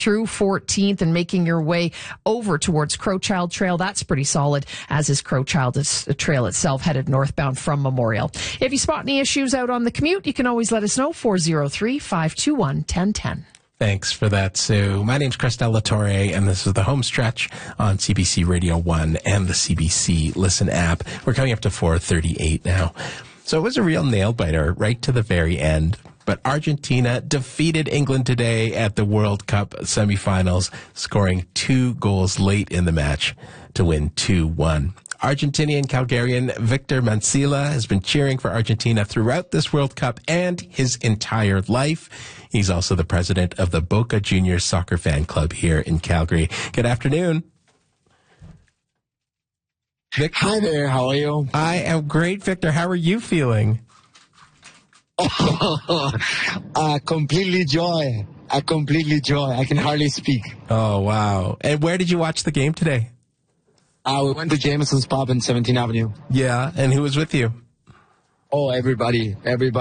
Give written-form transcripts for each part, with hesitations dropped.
through 14th and making your way over towards Crowchild Trail. That's pretty solid, as is Crowchild Trail itself, headed northbound from Memorial. If you spot any issues out on the commute, you can always let us know, 403-521-1010. Thanks for that, Sue. My name's Chris Delatore, and this is the home stretch on CBC Radio 1 and the CBC Listen app. We're coming up to 4:38 now. So it was a real nail-biter right to the very end. But Argentina defeated England today at the World Cup semifinals, scoring 2 goals late in the match to win 2-1. Argentinian Calgarian Victor Mancilla has been cheering for Argentina throughout this World Cup and his entire life. He's also the president of the Boca Juniors Soccer Fan Club here in Calgary. Good afternoon. Victor. Hi there, how are you? I am great, Victor. How are you feeling? Completely joy. I can hardly speak. Oh, wow. And where did you watch the game today? We went to Jameson's Pub in 17th Avenue. Yeah, and who was with you? Oh, everybody.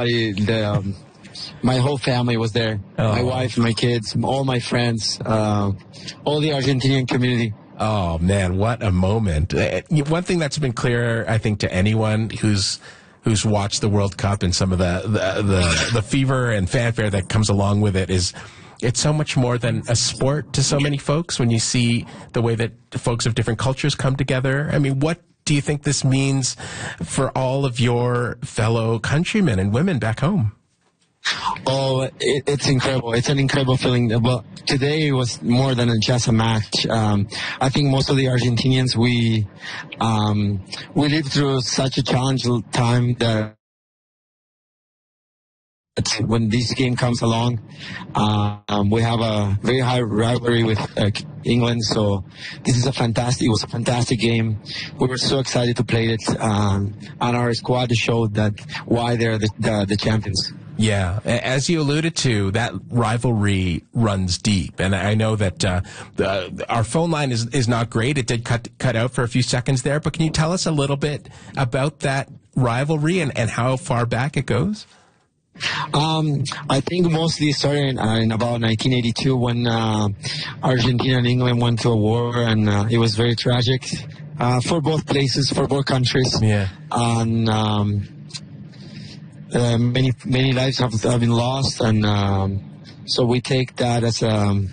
My whole family was there. Oh. My wife, my kids, all my friends, all the Argentinian community. Oh, man, what a moment. One thing that's been clear, I think, to anyone who's watched the World Cup and some of the fever and fanfare that comes along with it is it's so much more than a sport to so many folks when you see the way that folks of different cultures come together. I mean, what do you think this means for all of your fellow countrymen and women back home? Oh, it's incredible. It's an incredible feeling. But today it was more than just a match. I think most of the Argentinians, we lived through such a challenging time that when this game comes along, we have a very high rivalry with England. So it was a fantastic game. We were so excited to play it, and our squad showed that why they're the champions. Yeah, as you alluded to, that rivalry runs deep, and I know that our phone line is not great. It did cut out for a few seconds there, but can you tell us a little bit about that rivalry and how far back it goes? I think mostly started in about 1982 when Argentina and England went to a war, and it was very tragic for both places, for both countries. Yeah. And many lives have been lost, and so we took that as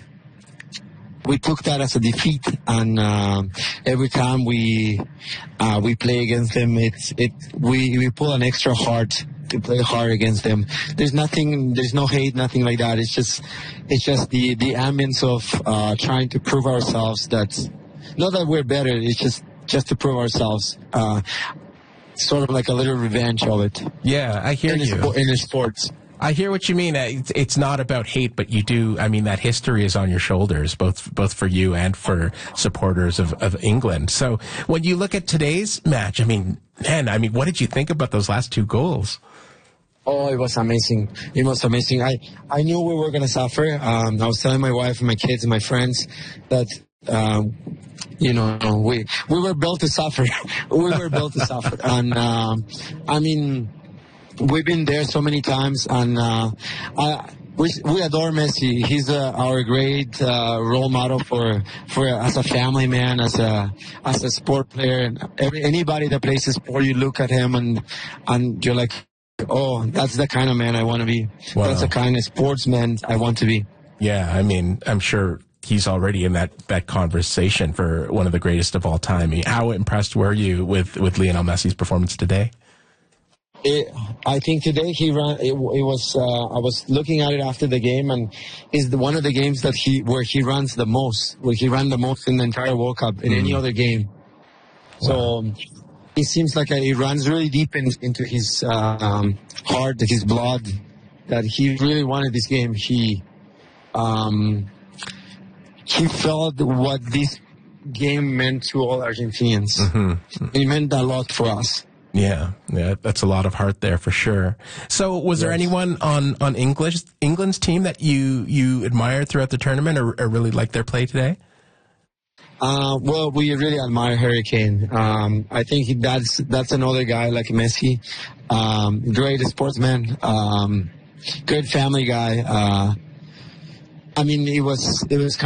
a defeat. And every time we play against them, we pull an extra heart to play hard against them. There's no hate, nothing like that. It's just the ambience of trying to prove ourselves that not that we're better. It's just to prove ourselves. Sort of like a little revenge of it. Yeah, I hear you. In the sports. I hear what you mean. It's not about hate, but you do. I mean, that history is on your shoulders, both for you and for supporters of England. So when you look at today's match, what did you think about those last 2 goals? Oh, it was amazing. It was amazing. I knew we were going to suffer. I was telling my wife and my kids and my friends that, we were built to suffer. We were built to suffer. And, we've been there so many times, and we adore Messi. He's our great role model for as a family man, as a sport player. And anybody that plays a sport, you look at him and you're like, oh, that's the kind of man I want to be. Wow. That's the kind of sportsman I want to be. Yeah, I'm sure he's already in that conversation for one of the greatest of all time. How impressed were you with Lionel Messi's performance today? I think today he ran. It was. I was looking at it after the game, and is one of the games where he runs the most. Where he ran the most in the entire World Cup in any other game. So it seems like he runs really deep into his heart, his blood. That he really wanted this game. He felt what this game meant to all Argentinians. Mm-hmm. It meant a lot for us. Yeah, that's a lot of heart there for sure. So was there anyone on England's team that you admired throughout the tournament or really liked their play today? Well, we really admire Harry Kane. I think that's another guy like Messi. Great sportsman, good family guy. It was